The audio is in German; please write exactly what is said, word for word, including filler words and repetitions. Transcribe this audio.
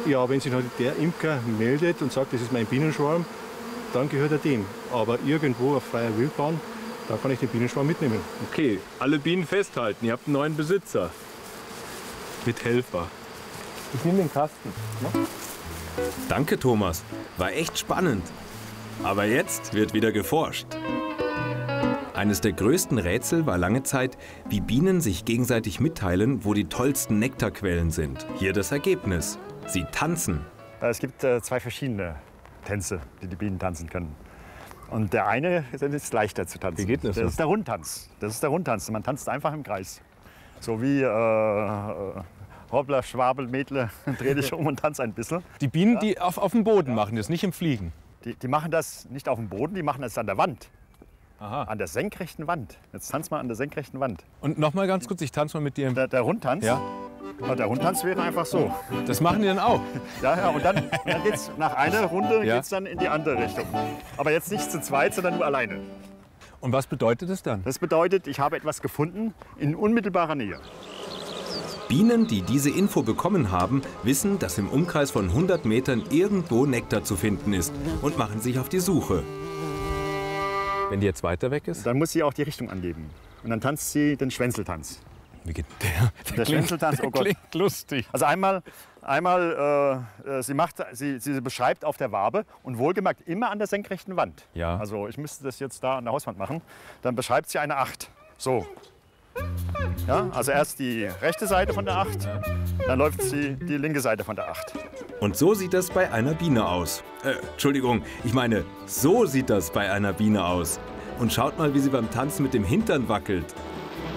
Ja, wenn sich halt der Imker meldet und sagt, das ist mein Bienenschwarm, dann gehört er dem. Aber irgendwo auf freier Wildbahn, da kann ich den Bienenschwarm mitnehmen. Okay, alle Bienen festhalten. Ihr habt einen neuen Besitzer. Mit Helfer. Ich nehme den Kasten. Ja? Danke, Thomas. War echt spannend. Aber jetzt wird wieder geforscht. Eines der größten Rätsel war lange Zeit, wie Bienen sich gegenseitig mitteilen, wo die tollsten Nektarquellen sind. Hier das Ergebnis. Sie tanzen. Es gibt äh, zwei verschiedene Tänze, die die Bienen tanzen können. Und der eine ist leichter zu tanzen. Wie geht das? Das ist der Rundtanz. Das ist der Rundtanz. Man tanzt einfach im Kreis. So wie äh, äh, Hoppla, Schwabel, Mädle, dreh dich um und tanz ein bisschen. Die Bienen, die auf, auf dem Boden machen das, nicht im Fliegen. Die, die machen das nicht auf dem Boden, die machen das an der Wand. Aha. An der senkrechten Wand. Jetzt tanz mal an der senkrechten Wand. Und noch mal ganz kurz, ich tanze mal mit dir. Der, der Rundtanz? Ja. Ja, der Rundtanz wäre einfach so. Das machen die dann auch? Ja, ja, und dann, und dann geht's nach einer Runde Ja. geht's dann in die andere Richtung. Aber jetzt nicht zu zweit, sondern nur alleine. Und was bedeutet das dann? Das bedeutet, ich habe etwas gefunden in unmittelbarer Nähe. Bienen, die diese Info bekommen haben, wissen, dass im Umkreis von hundert Metern irgendwo Nektar zu finden ist und machen sich auf die Suche. Wenn die jetzt weiter weg ist? Dann muss sie auch die Richtung angeben. Und dann tanzt sie den Schwänzeltanz. Wie geht der? Der, Der klingt, Schwänzeltanz, der oh Gott. klingt lustig. Also einmal, einmal äh, sie, macht, sie, sie beschreibt auf der Wabe und wohlgemerkt immer an der senkrechten Wand. Ja. Also ich müsste das jetzt da an der Hauswand machen. Dann beschreibt sie eine acht. So. Ja, also erst die rechte Seite von der acht, dann läuft sie die linke Seite von der acht. Und so sieht das bei einer Biene aus. Äh, Entschuldigung, ich meine, so sieht das bei einer Biene aus. Und schaut mal, wie sie beim Tanzen mit dem Hintern wackelt.